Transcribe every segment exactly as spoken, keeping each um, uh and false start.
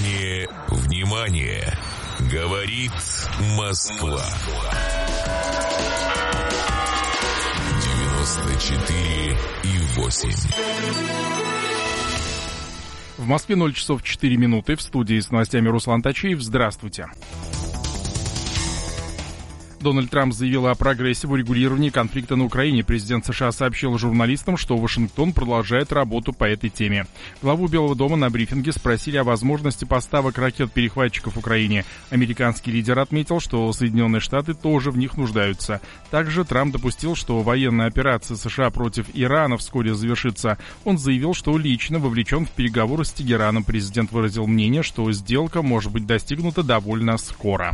Внимание, внимание! Говорит Москва. девяносто четыре и восемь. В Москве ноль часов четыре минуты. В студии с новостями Руслан Тачиев. Здравствуйте. Дональд Трамп заявил о прогрессе в урегулировании конфликта на Украине. Президент США сообщил журналистам, что Вашингтон продолжает работу по этой теме. Главу Белого дома на брифинге спросили о возможности поставок ракет-перехватчиков Украине. Американский лидер отметил, что Соединенные Штаты тоже в них нуждаются. Также Трамп допустил, что военная операция США против Ирана вскоре завершится. Он заявил, что лично вовлечен в переговоры с Тегераном. Президент выразил мнение, что сделка может быть достигнута довольно скоро.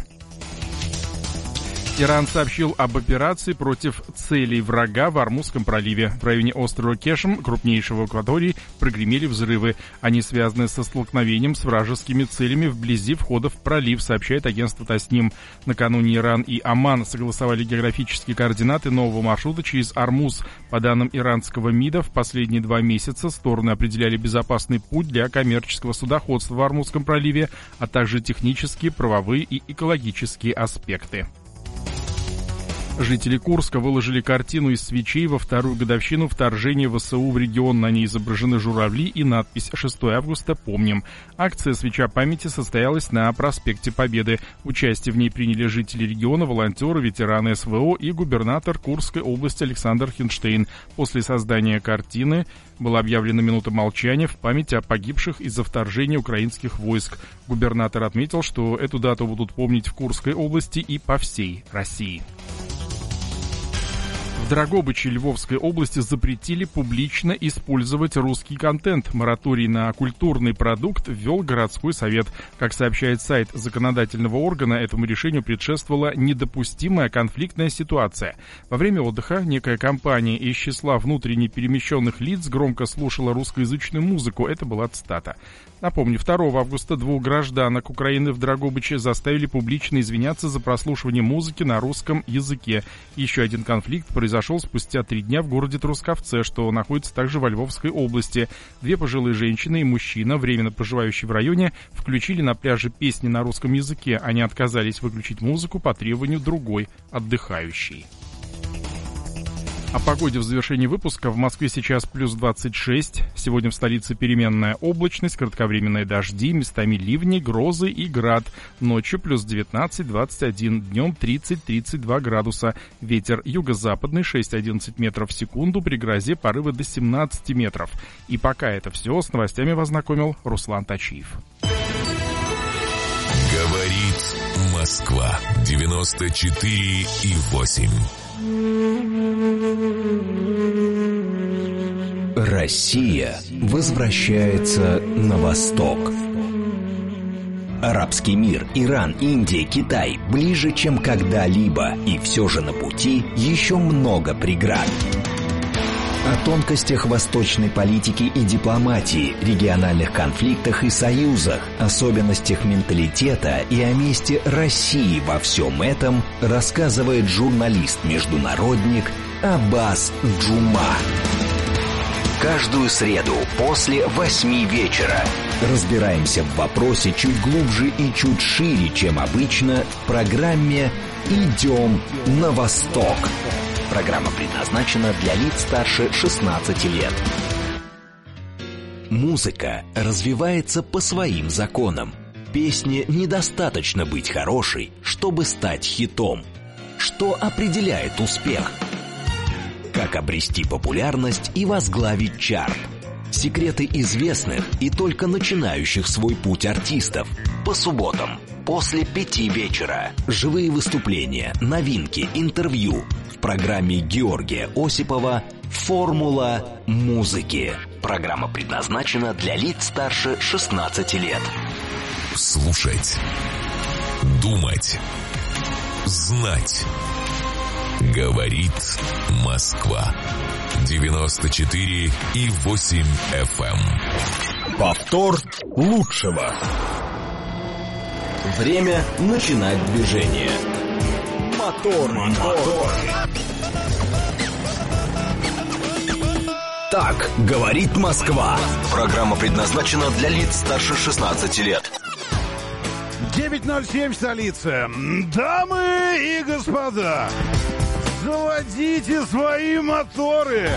Иран сообщил об операции против целей врага в Ормузском проливе. В районе острова Кешм, крупнейшего в акватории, прогремели взрывы. Они связаны со столкновением с вражескими целями вблизи входа в пролив, сообщает агентство Тасним. Накануне Иран и Оман согласовали географические координаты нового маршрута через Ормуз. По данным иранского МИДа, в последние два месяца стороны определяли безопасный путь для коммерческого судоходства в Ормузском проливе, а также технические, правовые и экологические аспекты. Жители Курска выложили картину из свечей во вторую годовщину вторжения ВСУ в регион. На ней изображены журавли и надпись «шестое августа. Помним». Акция «Свеча памяти» состоялась на проспекте Победы. Участие в ней приняли жители региона, волонтеры, ветераны СВО и губернатор Курской области Александр Хинштейн. После создания картины была объявлена минута молчания в память о погибших из-за вторжения украинских войск. Губернатор отметил, что эту дату будут помнить в Курской области и по всей России. В Драгобыче Львовской области запретили публично использовать русский контент. Мораторий на культурный продукт ввел городской совет. Как сообщает сайт законодательного органа, этому решению предшествовала недопустимая конфликтная ситуация. Во время отдыха некая компания из числа внутренне перемещенных лиц громко слушала русскоязычную музыку. Это была цитата. Напомню, второго августа двух гражданок Украины в Драгобыче заставили публично извиняться за прослушивание музыки на русском языке. Еще один конфликт произошел спустя три дня в городе Трускавце, что находится также во Львовской области. Две пожилые женщины и мужчина, временно проживающие в районе, включили на пляже песни на русском языке. Они отказались выключить музыку по требованию другой отдыхающей. О погоде в завершении выпуска. В Москве сейчас плюс двадцать шесть. Сегодня в столице переменная облачность, кратковременные дожди, местами ливни, грозы и град. Ночью плюс девятнадцать двадцать один, днем тридцать тридцать два градуса. Ветер юго-западный шесть-одиннадцать метров в секунду, при грозе порывы до семнадцать метров. И пока это все, с новостями вас знакомил Руслан Тачиев. Говорит Москва. девяносто четыре и восемь. Россия возвращается на восток. Арабский мир, Иран, Индия, Китай ближе, чем когда-либо, и все же на пути еще много преград. О тонкостях восточной политики и дипломатии, региональных конфликтах и союзах, особенностях менталитета и о месте России во всем этом рассказывает журналист-международник Аббас Джума. Каждую среду после восьми вечера разбираемся в вопросе чуть глубже и чуть шире, чем обычно, в программе «Идем на восток». Программа предназначена для лиц старше шестнадцати лет. Музыка развивается по своим законам. Песне недостаточно быть хорошей, чтобы стать хитом. Что определяет успех? Как обрести популярность и возглавить чарт? Секреты известных и только начинающих свой путь артистов. По субботам после пяти вечера. Живые выступления, новинки, интервью. В программе Георгия Осипова «Формула музыки». Программа предназначена для лиц старше шестнадцати лет. Слушать, думать, знать. Говорит Москва. девяносто четыре и восемь эф эм. Повтор лучшего. Время начинать движение. Мотор, мотор. Так говорит Москва. Программа предназначена для лиц старше шестнадцати лет. девять ноль семь, столица. Дамы и господа, заводите свои моторы.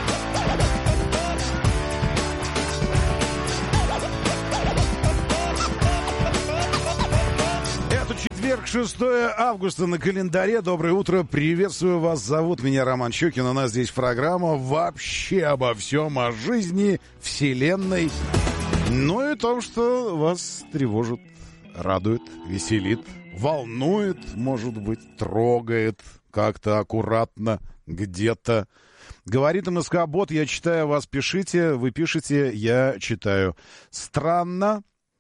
Это четверг, шестое августа на календаре. Доброе утро, приветствую вас. Зовут меня Роман Щукин. У нас здесь программа вообще обо всем, о жизни, вселенной. Ну и о том, что вас тревожит, радует, веселит, волнует, может быть, трогает как-то аккуратно, где-то. Говорит МСК-бот, я читаю, вас пишите, вы пишете, я читаю. Странно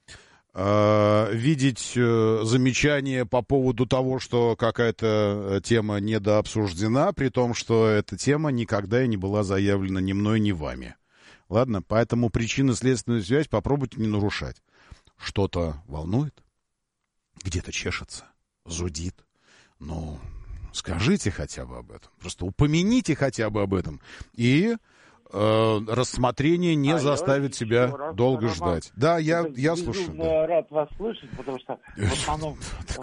э, видеть э, замечания по поводу того, что какая-то тема недообсуждена, при том, что эта тема никогда и не была заявлена ни мной, ни вами. Ладно, поэтому причинно-следственную связь попробуйте не нарушать. Что-то волнует? Где-то чешется, зудит. Ну, скажите хотя бы об этом. Просто упомяните хотя бы об этом. И э, рассмотрение не а заставит себя раз, долго Роман, ждать. Да, я, я слушаю. Я да. рад вас слышать, потому что в основном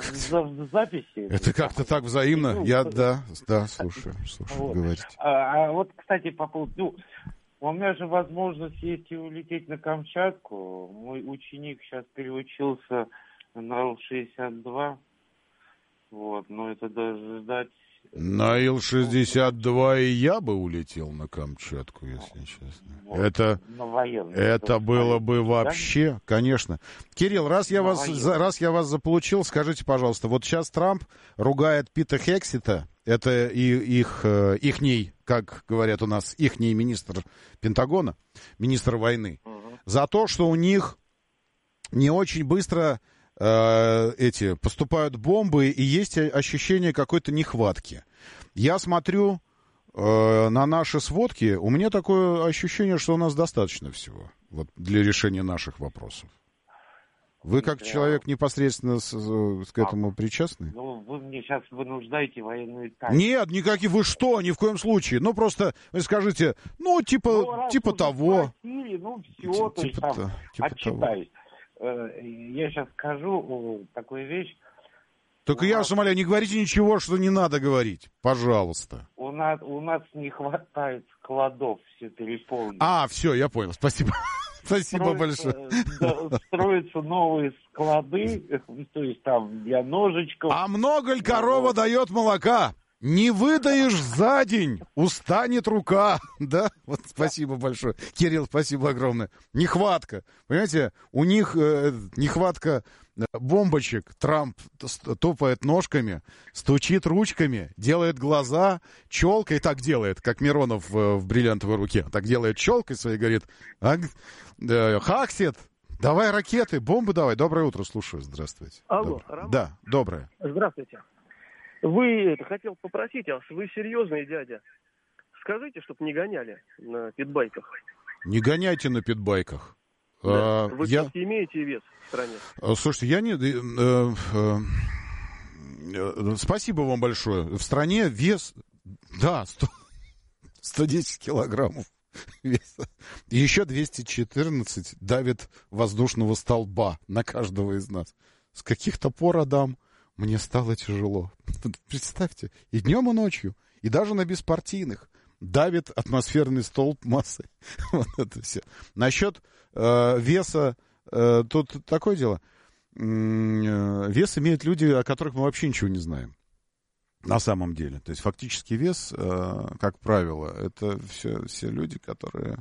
в записи... Это как-то так взаимно. Я, да, да, слушаю, слушаю, говорите. А вот, кстати, по поводу... У меня же возможность есть и улететь на Камчатку. Мой ученик сейчас переучился на Ил шестьдесят два. Вот, но это даже ждать... На Ил шестьдесят два и я бы улетел на Камчатку, если честно. Вот, это, это было бы вообще, да? Конечно. Кирилл, раз я, вас, раз я вас заполучил, скажите, пожалуйста, вот сейчас Трамп ругает Пита Хексета, это и, их, ихний, как говорят у нас, ихний министр Пентагона, министр войны, угу. за то, что у них не очень быстро э, эти поступают бомбы и есть ощущение какой-то нехватки. Я смотрю э, на наши сводки, у меня такое ощущение, что у нас достаточно всего вот, для решения наших вопросов. Вы как да. человек непосредственно с, с, к этому а, причастны? Ну, вы мне сейчас вынуждаете военную тайну. Нет, никаких, вы что, ни в коем случае. Ну, просто вы скажите, ну, типа, ну, типа того. Спросили, ну, все, то есть там, типа отчитаюсь. Того. Я сейчас скажу такую вещь. Только у я вас умоляю, не говорите ничего, что не надо говорить. Пожалуйста. У нас, у нас не хватает складов, все переполнены. А, все, я понял, спасибо. Спасибо строятся, большое. Да, строятся новые склады, то есть там для ножичков. А много ли корова вот. дает молока? Не выдаешь за день, устанет рука. Да? Вот спасибо большое. Кирилл, спасибо огромное. Нехватка. Понимаете, у них э, нехватка бомбочек. Трамп топает ножками, стучит ручками, делает глаза, челкой так делает, как Миронов в, в бриллиантовой руке. Так делает челкой своей, говорит, а, э, Хаксет, давай ракеты, бомбы давай. Доброе утро, слушаю, здравствуйте. Алло, Доброе. Да, доброе. Здравствуйте. Вы, это, хотел попросить вас, вы серьезный дядя. Скажите, чтоб не гоняли на питбайках. Не гоняйте на питбайках. Да. А, вы я... имеете вес в стране. Слушайте, я не... Э, э, э, спасибо вам большое. В стране вес... Да, сто... сто десять килограммов веса. И еще двести четырнадцать давит воздушного столба на каждого из нас. С каких-то пор, Адам, мне стало тяжело. Представьте, и днем, и ночью, и даже на беспартийных давит атмосферный столб массы. Вот это все. Насчет э, веса, э, тут такое дело. Э, вес имеют люди, о которых мы вообще ничего не знаем. На самом деле. То есть фактический вес, э, как правило, это все, все люди, которые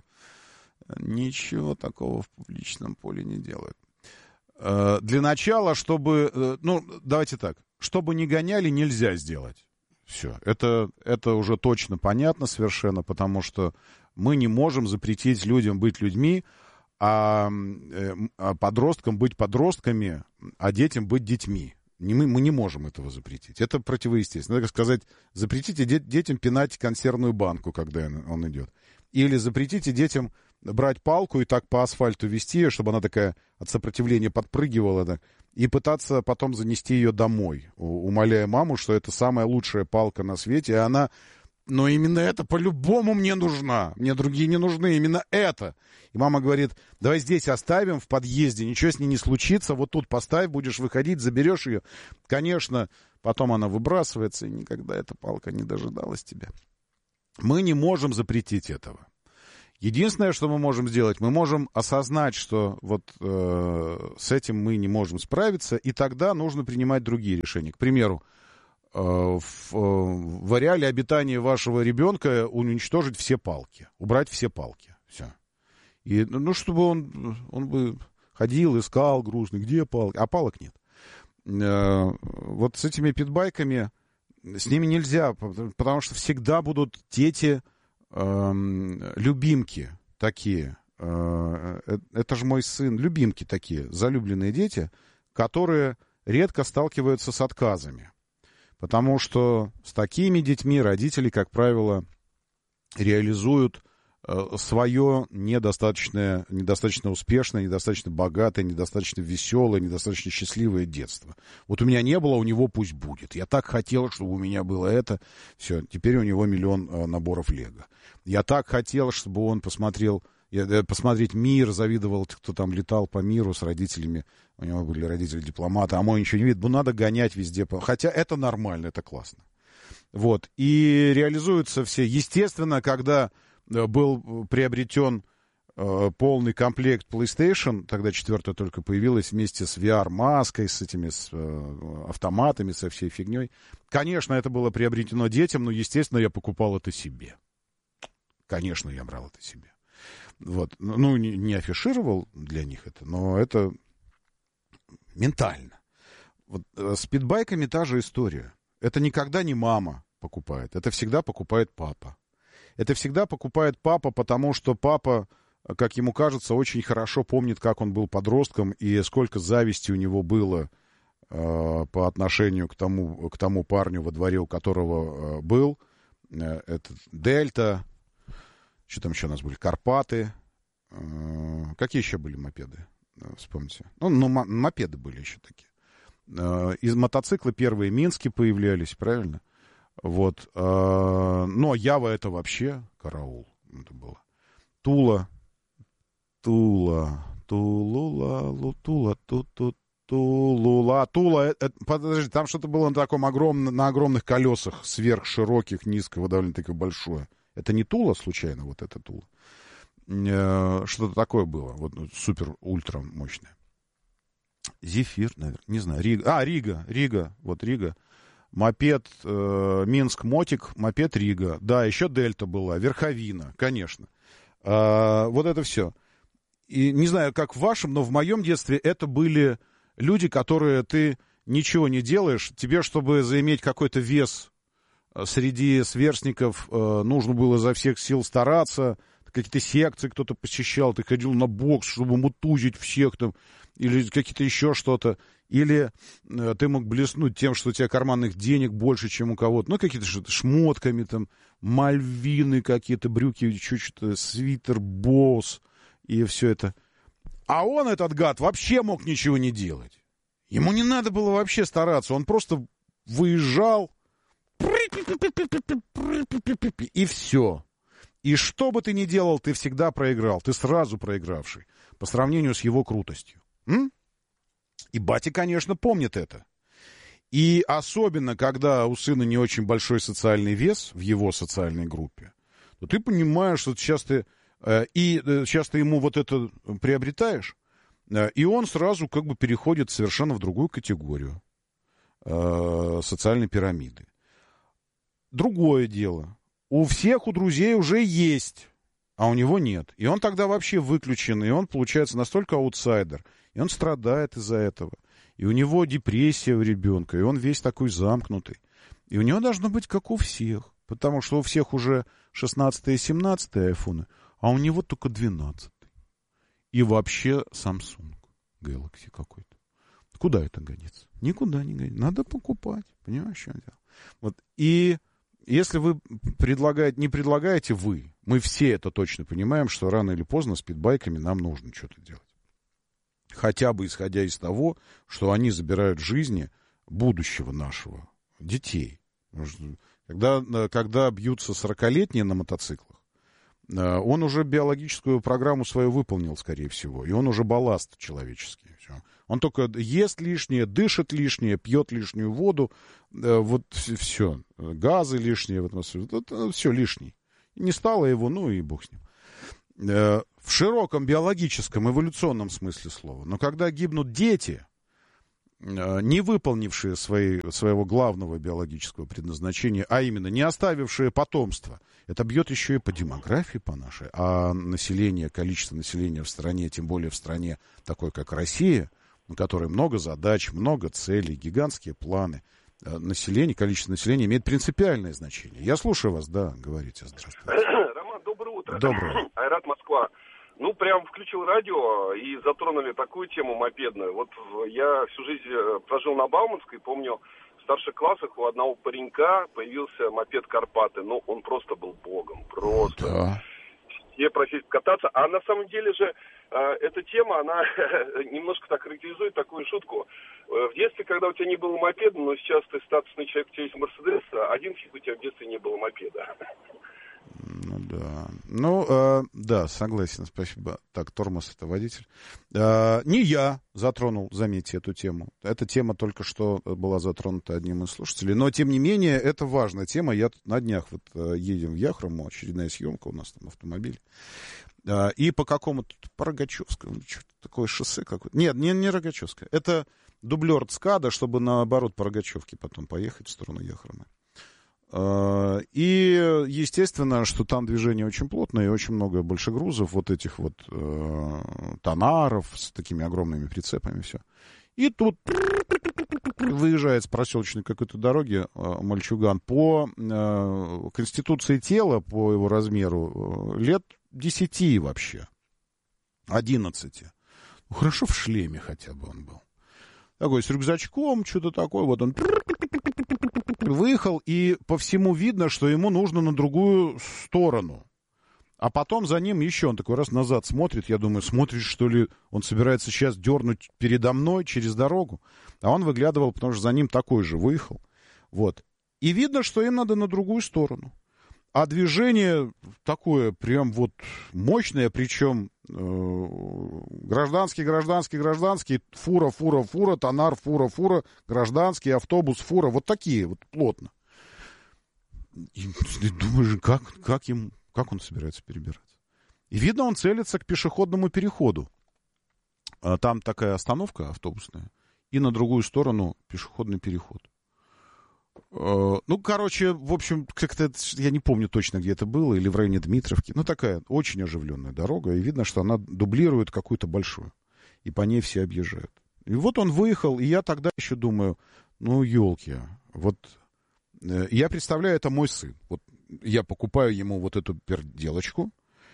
ничего такого в публичном поле не делают. Э, для начала, чтобы... Э, ну, давайте так. Чтобы не гоняли, нельзя сделать. Все. Это, это уже точно понятно совершенно, потому что мы не можем запретить людям быть людьми, а, а подросткам быть подростками, а детям быть детьми. Не, мы, мы не можем этого запретить. Это противоестественно. Надо сказать, запретите де- детям пинать консервную банку, когда он, он идет. Или запретите детям брать палку и так по асфальту вести ее, чтобы она такая от сопротивления подпрыгивала, так, и пытаться потом занести ее домой, умоляя маму, что это самая лучшая палка на свете, и она Но именно это по-любому мне нужна. Мне другие не нужны, именно это. И мама говорит, давай здесь оставим в подъезде, ничего с ней не случится, вот тут поставь, будешь выходить, заберешь ее. Конечно, потом она выбрасывается, и никогда эта палка не дожидалась тебя. Мы не можем запретить этого. Единственное, что мы можем сделать, мы можем осознать, что вот э, с этим мы не можем справиться, и тогда нужно принимать другие решения. К примеру, В, в ареале обитания вашего ребенка уничтожить все палки, убрать все палки, все. И, ну, чтобы он, он бы ходил, искал грустный, где палки, а палок нет. Вот с этими питбайками, с ними нельзя, потому что всегда будут дети, любимки такие, это же мой сын, любимки такие, залюбленные дети, которые редко сталкиваются с отказами. Потому что с такими детьми родители, как правило, реализуют э, свое недостаточно, недостаточно успешное, недостаточно богатое, недостаточно веселое, недостаточно счастливое детство. Вот у меня не было, у него пусть будет. Я так хотел, чтобы у меня было это. Все, теперь у него миллион э, наборов Лего. Я так хотел, чтобы он посмотрел... Я, посмотреть мир, завидовал, кто там летал по миру с родителями. У него были родители-дипломаты, а мой ничего не видит. Ну, надо гонять везде. Хотя это нормально, это классно. Вот. И реализуются все. Естественно, когда был приобретен э, полный комплект PlayStation, тогда четвертая только появилась вместе с ви ар-маской, с этими с, э, автоматами, со всей фигней. Конечно, это было приобретено детям, но, естественно, я покупал это себе. Конечно, я брал это себе. Вот. Ну, не, не афишировал для них это, но это ментально. Вот, с питбайками та же история. Это никогда не мама покупает, это всегда покупает папа. Это всегда покупает папа, потому что папа, как ему кажется, очень хорошо помнит, как он был подростком и сколько зависти у него было э, по отношению к тому, к тому парню во дворе, у которого э, был. Э, этот Дельта. Что там еще у нас были? Карпаты. Э, какие еще были мопеды? Э, вспомните. Ну, ну м- мопеды были еще такие. Э, из мотоцикла первые Мински появлялись, правильно? Вот. Э, но Ява это вообще караул. Это было. Тула. Тула. Тулула. Лутула. Ту-ту. Тулула. Тула. Это, подожди, там что-то было на таком огромном, на огромных колесах, сверхшироких, низкого, довольно таки большое. Это не Тула, случайно, вот это Тула. Что-то такое было. Вот супер-ультра мощное. Зефир, наверное. Не знаю. Рига. А, Рига. Рига. Вот Рига. Мопед э, Минск Мотик. Мопед Рига. Да, еще Дельта была. Верховина, конечно. А, вот это все. И не знаю, как в вашем, но в моем детстве это были люди, которые ты ничего не делаешь. Тебе, чтобы заиметь какой-то вес среди сверстников, э, нужно было изо всех сил стараться. Какие-то секции кто-то посещал, ты ходил на бокс, чтобы мутузить всех там, или какие-то еще что-то. Или э, ты мог блеснуть тем, что у тебя карманных денег больше, чем у кого-то. Ну, какие-то что-то шмотками, там, мальвины какие-то, брюки, еще что-то, свитер, босс, и все это. А он, этот гад, вообще мог ничего не делать. Ему не надо было вообще стараться, он просто выезжал, и все. И что бы ты ни делал, ты всегда проиграл. Ты сразу проигравший по сравнению с его крутостью. М? И батя, конечно, помнит это. И особенно, когда у сына не очень большой социальный вес в его социальной группе, то ты понимаешь, что сейчас ты, э, и, э, сейчас ты ему вот это приобретаешь, э, и он сразу как бы переходит совершенно в другую категорию э, социальной пирамиды. Другое дело. У всех у друзей уже есть, а у него нет. И он тогда вообще выключен, и он, получается, настолько аутсайдер. И он страдает из-за этого. И у него депрессия у ребенка, и он весь такой замкнутый. И у него должно быть как у всех. Потому что у всех уже шестнадцатый и семнадцатый айфоны, а у него только двенадцатый. И вообще Samsung Galaxy какой-то. Куда это годится? Никуда не годится. Надо покупать. Понимаешь, что я делаю? Вот. И... Если вы предлагаете, не предлагаете вы, мы все это точно понимаем, что рано или поздно с питбайками нам нужно что-то делать. Хотя бы исходя из того, что они забирают жизни будущего нашего, детей. Когда, когда бьются сорокалетние на мотоциклах, он уже биологическую программу свою выполнил, скорее всего, и он уже балласт человеческий. Все. Он только ест лишнее, дышит лишнее, пьет лишнюю воду, вот все, газы лишние, вот, все лишнее. Не стало его, ну и бог с ним. В широком биологическом, эволюционном смысле слова. Но когда гибнут дети, не выполнившие свои, своего главного биологического предназначения, а именно не оставившие потомство, это бьет еще и по демографии по нашей. А население, количество населения в стране, тем более в стране такой, как Россия, у которой много задач, много целей, гигантские планы, население, количество населения имеет принципиальное значение. Я слушаю вас, да, говорите, здравствуйте. Роман, доброе утро. Доброе. Айрат, Москва. Ну, прям включил радио и затронули такую тему мопедную. Вот я всю жизнь прожил на Бауманской, помню, в старших классах у одного паренька появился мопед «Карпаты». Ну, он просто был богом, просто. Да. Все просили кататься. А на самом деле же э, эта тема, она немножко так характеризует такую шутку. В детстве, когда у тебя не было мопеда, но сейчас ты статусный человек, у тебя есть Мерседес, один фиг у тебя в детстве не было мопеда. Ну да. Ну, э, да, согласен, спасибо. Так, тормоз — это водитель. Э, не я затронул, заметьте, эту тему. Эта тема только что была затронута одним из слушателей. Но, тем не менее, это важная тема. Я тут на днях вот э, едем в Яхрому, очередная съемка у нас там автомобиль. Э, и по какому-то, по Рогачевскому, что-то такое шоссе какое-то. Нет, не, не Рогачевское. Это дублер ЦКАДа, чтобы наоборот по Рогачевке потом поехать в сторону Яхромы. И, естественно, что там движение очень плотное и очень много большегрузов, вот этих вот э, тонаров с такими огромными прицепами, все. И тут выезжает с проселочной какой-то дороги э, мальчуган по э, конституции тела, по его размеру, э, лет десяти вообще, одиннадцати. Ну, хорошо в шлеме хотя бы он был. Такой с рюкзачком, что-то такое, вот он выехал, и по всему видно, что ему нужно на другую сторону. А потом за ним еще он такой раз назад смотрит, я думаю, смотрит, что ли, он собирается сейчас дернуть передо мной через дорогу. А он выглядывал, потому что за ним такой же выехал. Вот. И видно, что им надо на другую сторону. А движение такое прям вот мощное, причем э, гражданский, гражданский, гражданский, фура, фура, фура, тонар, фура, фура, гражданский, автобус, фура, вот такие вот плотно. И ты думаешь, как, как, им, как он собирается перебираться? И видно, он целится к пешеходному переходу. Там такая остановка автобусная, и на другую сторону пешеходный переход. Ну, короче, в общем, как-то, я не помню точно, где это было, или в районе Дмитровки. Ну, такая очень оживленная дорога, и видно, что она дублирует какую-то большую. И по ней все объезжают. И вот он выехал, и я тогда еще думаю, ну, елки, вот э, я представляю, это мой сын. Вот я покупаю ему вот эту перделочку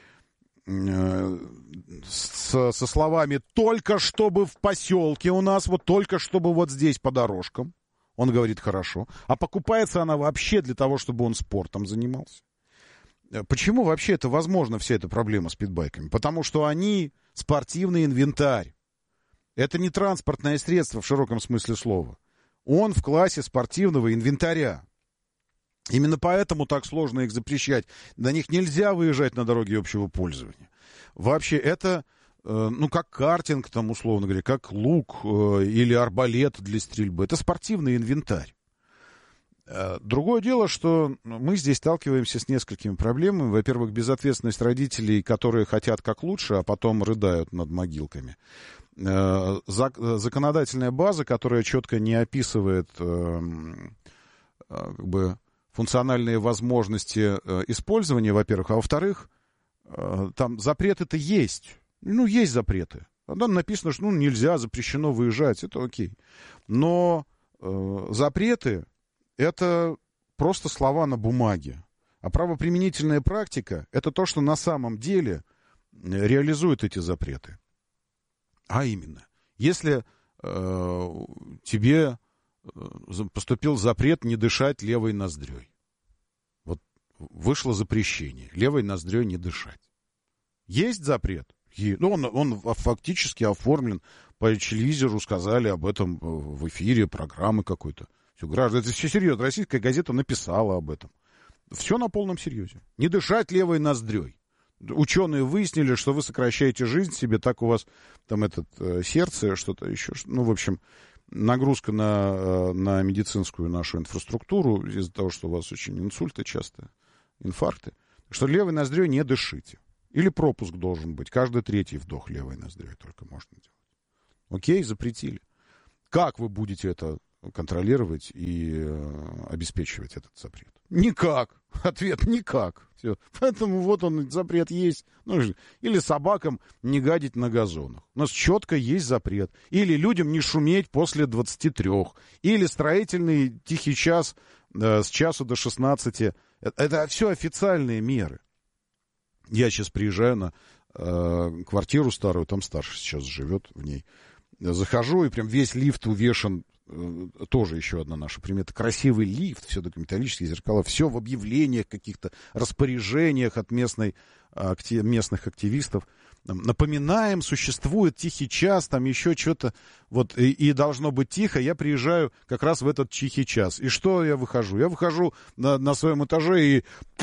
э, с, со словами «только чтобы в поселке у нас, вот только чтобы вот здесь по дорожкам». Он говорит, хорошо. А покупается она вообще для того, чтобы он спортом занимался. Почему вообще это возможно, вся эта проблема с питбайками? Потому что они спортивный инвентарь. Это не транспортное средство в широком смысле слова. Он в классе спортивного инвентаря. Именно поэтому так сложно их запрещать. На них нельзя выезжать на дороги общего пользования. Вообще это... ну, как картинг, там, условно говоря, как лук э, или арбалет для стрельбы. Это спортивный инвентарь. Э, другое дело, что мы здесь сталкиваемся с несколькими проблемами. Во-первых, безответственность родителей, которые хотят как лучше, а потом рыдают над могилками. Э, зак- законодательная база, которая четко не описывает э, э, как бы функциональные возможности э, использования, во-первых. А во-вторых, э, там запреты-то есть. Ну, есть запреты. Там написано, что ну, нельзя, запрещено выезжать, это окей. Но э, запреты — это просто слова на бумаге. А правоприменительная практика — это то, что на самом деле реализует эти запреты. А именно, если э, тебе поступил запрет не дышать левой ноздрёй, вот вышло запрещение левой ноздрёй не дышать. Есть запрет? Ну, он, он фактически оформлен, по телевизору сказали об этом в эфире, программы какой-то. Все, граждане, это все серьезно. Российская газета написала об этом. Все на полном серьезе. Не дышать левой ноздрёй. Ученые выяснили, что вы сокращаете жизнь себе, так у вас там этот э, сердце, что-то еще. Ну, в общем, нагрузка на, э, на медицинскую нашу инфраструктуру из-за того, что у вас очень инсульты часто, инфаркты. Что левой ноздрёй не дышите. Или пропуск должен быть. Каждый третий вдох левой ноздрёй только можно делать. Окей, запретили. Как вы будете это контролировать и э, обеспечивать этот запрет? Никак. Ответ никак. Все. Поэтому вот он, запрет есть. Ну, или собакам не гадить на газонах. У нас четко есть запрет. Или людям не шуметь после двадцати трёх. Или строительный тихий час э, с часу до шестнадцати. Это, это все официальные меры. Я сейчас приезжаю на э, квартиру старую, там старший сейчас живет в ней. Захожу, и прям весь лифт увешан, э, тоже еще одна наша примета, красивый лифт, все такие металлические зеркала, все в объявлениях, каких-то распоряжениях от местной, актив, местных активистов. Там, напоминаем, существует тихий час, там еще что-то, вот, и, и должно быть тихо. Я приезжаю как раз в этот тихий час. И что я выхожу? Я выхожу на, на своем этаже и...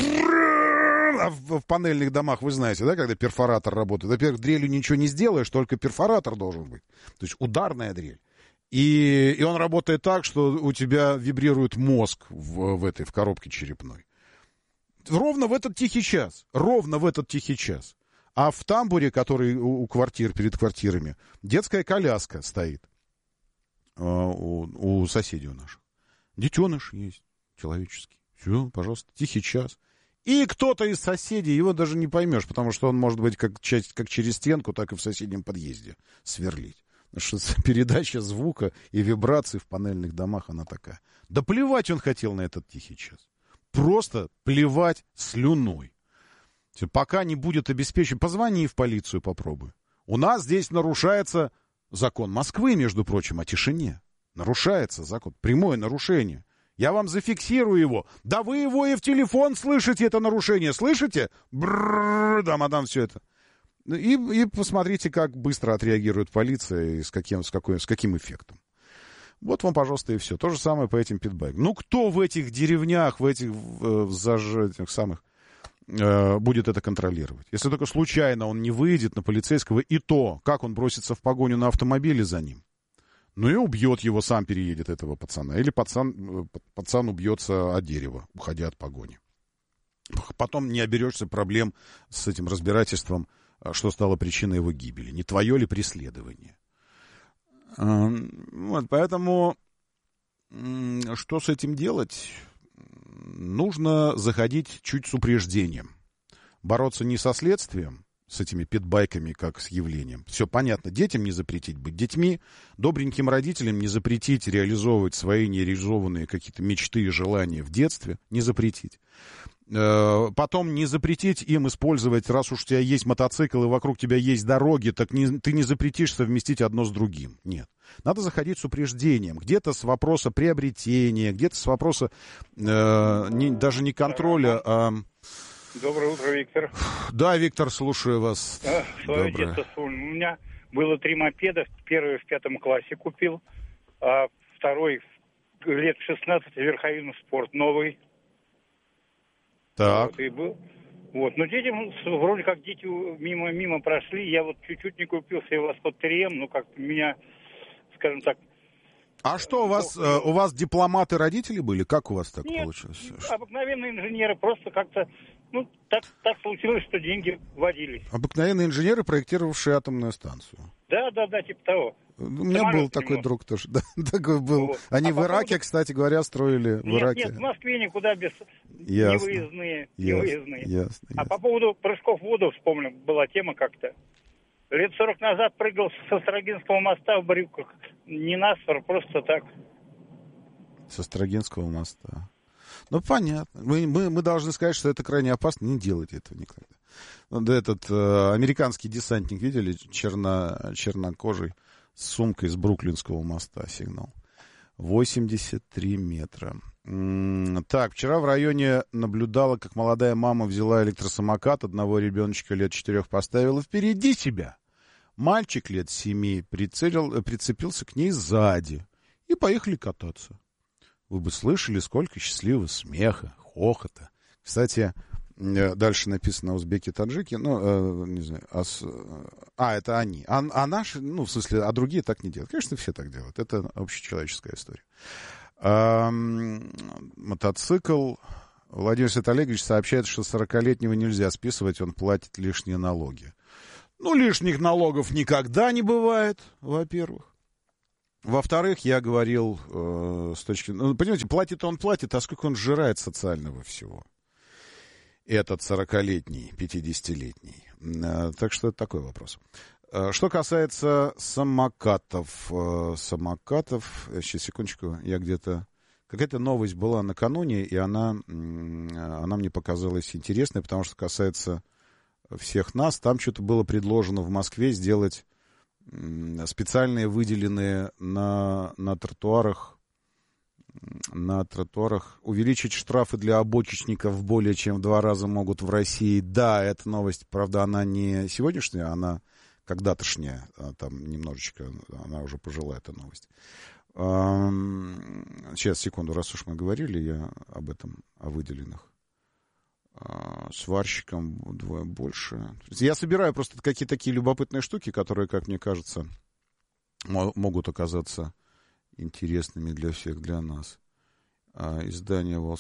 А в, в панельных домах, вы знаете, да, когда перфоратор работает. Во-первых, дрелью ничего не сделаешь, только перфоратор должен быть. То есть ударная дрель. И, и он работает так, что у тебя вибрирует мозг в, в этой, в коробке черепной. Ровно в этот тихий час. Ровно в этот тихий час. А в тамбуре, который у, у квартир, перед квартирами, детская коляска стоит э, у, у соседей у наших. Детеныш есть человеческий. Все, пожалуйста, тихий час. И кто-то из соседей, его даже не поймешь, потому что он может быть как, часть, как через стенку, так и в соседнем подъезде сверлить. Потому что передача звука и вибраций в панельных домах, она такая. Да плевать он хотел на этот тихий час. Просто плевать слюной. Пока не будет обеспечен, позвони в полицию, попробуй. У нас здесь нарушается закон Москвы, между прочим, о тишине. Нарушается закон, прямое нарушение. Я вам зафиксирую его. Да вы его и в телефон слышите, это нарушение. Слышите? Брррр, да, мадам, все это. И, и посмотрите, как быстро отреагирует полиция и с каким, с, какой, с каким эффектом. Вот вам, пожалуйста, и все. То же самое по этим питбайкам. Ну, кто в этих деревнях, в этих, в, в этих самых, э, будет это контролировать? Если только случайно он не выйдет на полицейского, и то, как он бросится в погоню на автомобиле за ним. Ну и убьет его, сам переедет этого пацана. Или пацан, пацан убьется от дерева, уходя от погони. Потом не оберешься проблем с этим разбирательством, что стало причиной его гибели. Не твое ли преследование? Вот, поэтому что с этим делать? Нужно заходить чуть с упреждением. Бороться не со следствием, с этими питбайками, как с явлением. Все понятно. Детям не запретить быть детьми, добреньким родителям не запретить реализовывать свои нереализованные какие-то мечты и желания в детстве. Не запретить. Потом не запретить им использовать, раз уж у тебя есть мотоцикл и вокруг тебя есть дороги, так не, ты не запретишь совместить одно с другим. Нет. Надо заходить с упреждением. Где-то с вопроса приобретения, где-то с вопроса э, не, даже не контроля, а... Доброе утро, Виктор. Да, Виктор, слушаю вас. А, свое детство вспомнил. У меня было три мопеда. Первый в пятом классе купил, а второй лет шестнадцать верховину спорт новый. Так. Вот, и был. Вот. Но дети, вроде как дети мимо, мимо прошли. Я вот чуть-чуть не купил себе Восход три эм, ну как меня, скажем так... А что, у вас, э, у вас дипломаты родители были? Как у вас так Нет, получилось? Обыкновенные инженеры, просто как-то, ну, так, так получилось, что деньги водились. Обыкновенные инженеры, проектировавшие атомную станцию. Да, да, да, типа того. У меня Самолет был такой немного. друг тоже. Да, такой был. Вот. Они А в по Ираке, поводу... кстати говоря, строили. В Нет, Ираке. нет, в Москве никуда без Ясно. невыездные. Ясно, невыездные. ясно, А ясно. по поводу прыжков в воду, вспомнил, была тема как-то. Лет сорок назад прыгал со Строгинского моста в брюках. Не насфор, просто так. Со Строгинского моста. Ну, понятно. Мы, мы, мы должны сказать, что это крайне опасно. Не делайте этого никогда. Вот этот э, американский десантник, видели, черно, чернокожий, с сумкой с Бруклинского моста сигнал. восемьдесят три метра. М-м, так, вчера в районе наблюдала, как молодая мама взяла электросамокат, одного ребеночка лет четырех поставила впереди себя. Мальчик лет семи прицелил, прицепился к ней сзади. И поехали кататься. вы бы слышали, сколько счастливого смеха, хохота. Кстати, дальше написано узбеки-таджики, ну, не знаю, а, а это они. А, а наши, ну, в смысле, а другие так не делают. Конечно, все так делают. Это общечеловеческая история. А, мотоцикл. Владимир Олегович сообщает, что сорокалетнего нельзя списывать, он платит лишние налоги. Ну, лишних налогов никогда не бывает, во-первых. Во-вторых, я говорил э, с точки... Ну, понимаете, платит он платит, а сколько он сжирает социального всего. Этот сорокалетний, пятидесятилетний. Э, так что это такой вопрос. Э, что касается самокатов. Э, самокатов... Сейчас, секундочку, я где-то... Какая-то новость была накануне, и она, она мне показалась интересной, потому что касается всех нас. Там что-то было предложено в Москве сделать специальные выделенные на, на тротуарах, на тротуарах, увеличить штрафы для обочечников более чем в два раза могут в России. Да, эта новость, правда, она не сегодняшняя, она когда-тошняя, там немножечко, она уже пожилая, эта новость. Сейчас, секунду, раз уж мы говорили я об этом, о выделенных. Сварщикам вдвое больше. Я собираю просто какие-то такие любопытные штуки, которые, как мне кажется, могут оказаться интересными для всех, для нас. Издание Wall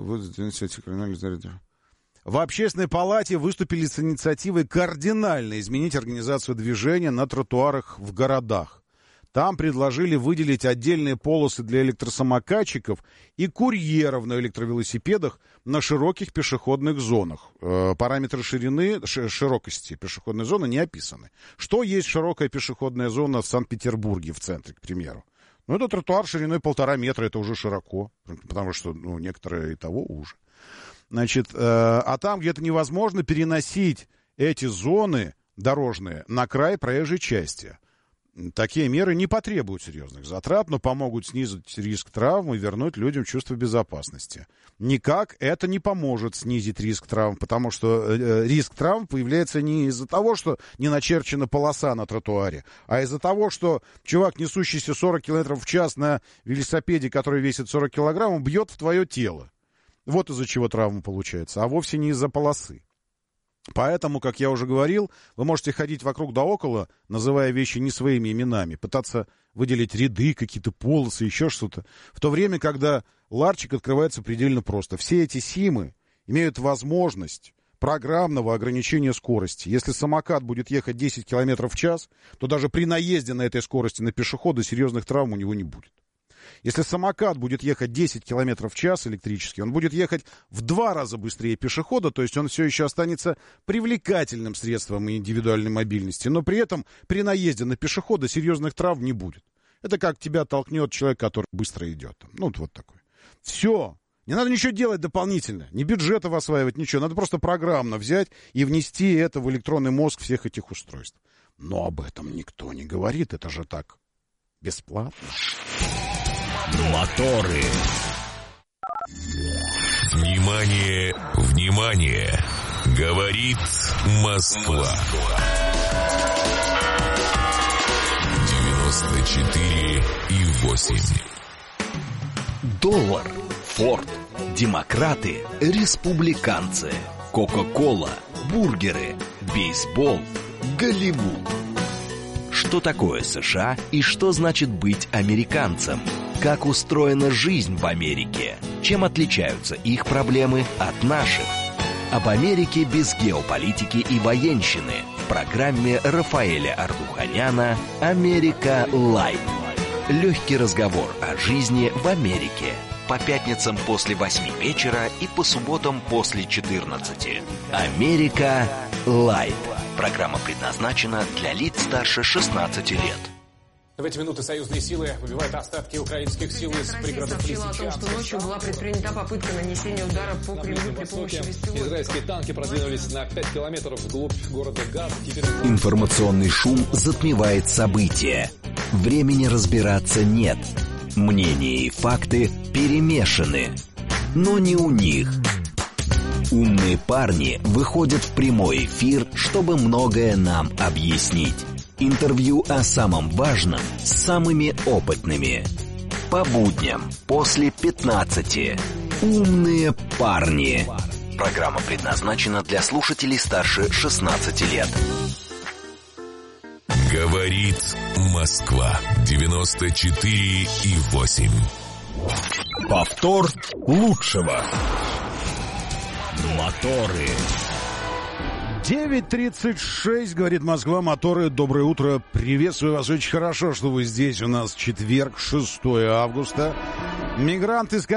Street. В Общественной палате выступили с инициативой кардинально изменить организацию движения на тротуарах в городах. Там предложили выделить отдельные полосы для электросамокатчиков и курьеров на электровелосипедах на широких пешеходных зонах. Э, параметры ширины, ш, широкости пешеходной зоны не описаны. Что есть широкая пешеходная зона в Санкт-Петербурге, в центре, к примеру? Ну, это тротуар шириной полтора метра, это уже широко, потому что, ну, некоторые и того уже. Значит, э, а там где-то невозможно переносить эти зоны дорожные на край проезжей части. Такие меры не потребуют серьезных затрат, но помогут снизить риск травм и вернуть людям чувство безопасности. Никак это не поможет снизить риск травм, потому что э, риск травм появляется не из-за того, что не начерчена полоса на тротуаре, а из-за того, что чувак, несущийся сорок километров в час на велосипеде, который весит сорок килограммов, бьет в твое тело. Вот из-за чего травма получается, а вовсе не из-за полосы. Поэтому, как я уже говорил, вы можете ходить вокруг да около, называя вещи не своими именами, пытаться выделить ряды, какие-то полосы, еще что-то. В то время, когда ларчик открывается предельно просто. Все эти СИМы имеют возможность программного ограничения скорости. Если самокат будет ехать десять километров в час, то даже при наезде на этой скорости на пешехода серьезных травм у него не будет. Если самокат будет ехать десять километров в час электрический, он будет ехать в два раза быстрее пешехода, то есть он все еще останется привлекательным средством индивидуальной мобильности, но при этом при наезде на пешехода серьезных травм не будет. Это как тебя толкнет человек, который быстро идет. Ну, вот такой. Все. Не надо ничего делать дополнительно. Ни бюджетов осваивать, ничего. Надо просто программно взять и внести это в электронный мозг всех этих устройств. Но об этом никто не говорит. Это же так бесплатно. Моторы. Внимание, внимание! Говорит Москва. девяносто четыре и восемь. Доллар, Форд, демократы, республиканцы, Кока-кола, бургеры, бейсбол, Голливуд. Что такое США и что значит быть американцем? Как устроена жизнь в Америке? Чем отличаются их проблемы от наших? Об Америке без геополитики и военщины в программе Рафаэля Ардуханяна «Америка Лайт». Легкий разговор о жизни в Америке. По пятницам после восьми вечера и по субботам после четырнадцати. «Америка Лайт». Программа предназначена для лиц старше шестнадцати лет. В эти минуты союзные силы выбивают остатки украинских сил из пригородов Лисичанска. Россия сообщила о том, что ночью была предпринята попытка нанесения удара по Кремлю при помощи беспилотников. Израильские танки продвинулись на пять километров вглубь города Газ. Теперь... Информационный шум затмевает события. Времени разбираться нет. Мнения и факты перемешаны. Но не у них. Умные парни выходят в прямой эфир, чтобы многое нам объяснить. Интервью о самом важном с самыми опытными. По будням после пятнадцати. Умные парни. Программа предназначена для слушателей старше шестнадцати лет. Говорит Москва. девяносто четыре и восемь. Повтор лучшего. Моторы. девять тридцать шесть, говорит Москва, моторы. Доброе утро. Приветствую вас. Очень хорошо, что вы здесь. У нас четверг, шестое августа. Мигранты с